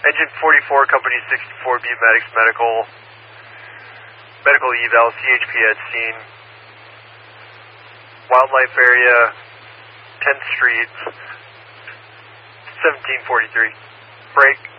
Engine 44, Company 64B, Medics Medical eval, CHP at scene. Wildlife area, 10th Street, 1743. Break.